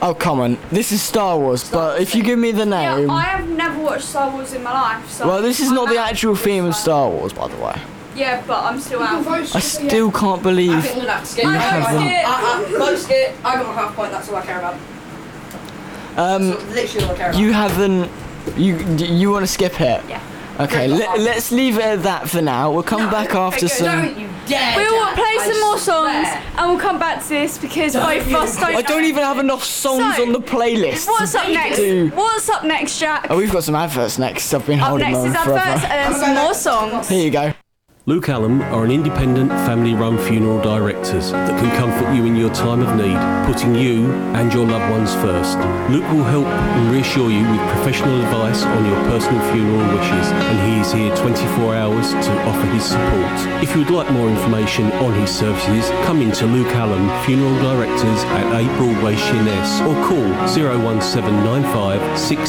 Oh, come on. This is Star Wars, but if you give me the name... Yeah, I have never watched Star Wars in my life, so... Well, this is not the actual theme of Star Wars, by the way. Yeah, but I'm still out. I still can't believe... I think we're going to skip. Both skip. I got my half point, that's all I care about. That's literally all I care about. You haven't... You want to skip it? Yeah. Okay, let's leave it at that for now. We'll come back after some... Don't you dare! We will play some more songs and we'll come back to this because both of us don't... I don't even have enough songs on the playlist. What's up next? What's up next, Jack? Oh, we've got some adverts next. I've been holding on Up next is forever. adverts and then some more songs. Here you go. Luke Allen are an independent, family-run funeral directors that can comfort you in your time of need, putting you and your loved ones first. Luke will help and reassure you with professional advice on your personal funeral wishes, and he is here 24 hours to offer his support. If you would like more information on his services, come into Luke Allen Funeral Directors at 8 Broadway, Sheerness, or call 01795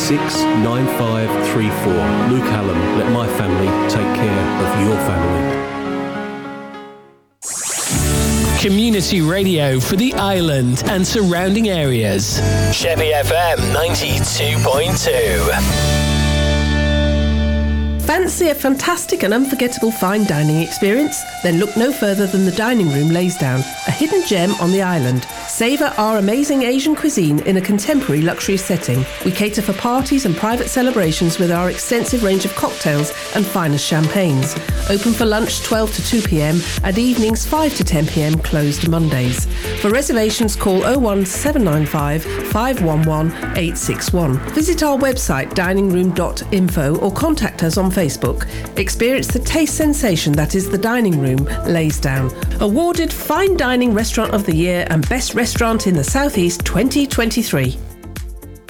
669534. Luke Allen, let my family take care of your family. Community radio for the island and surrounding areas. Chevy FM 92.2. Fancy a fantastic and unforgettable fine dining experience? Then look no further than the Dining Room Laysdown, a hidden gem on the island. Savour our amazing Asian cuisine in a contemporary luxury setting. We cater for parties and private celebrations with our extensive range of cocktails and finest champagnes. Open for lunch 12 to 2 p.m. and evenings 5 to 10 p.m, closed Mondays. For reservations, call 01795 511 861. Visit our website diningroom.info or contact us on Facebook. Experience the taste sensation that is the Dining Room Laysdown. Awarded Fine Dining Restaurant of the Year and Best Restaurant in the South East 2023.